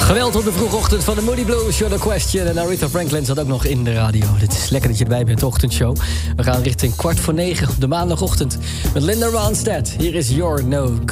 Geweld op de vroege ochtend van de Moody Blues, You're the Question. En Aretha Franklin zat ook nog in de radio. Dit is lekker dat je erbij bent, de ochtendshow. We gaan richting 8:45 op de maandagochtend met Linda Ronstadt. Hier is You're No Good.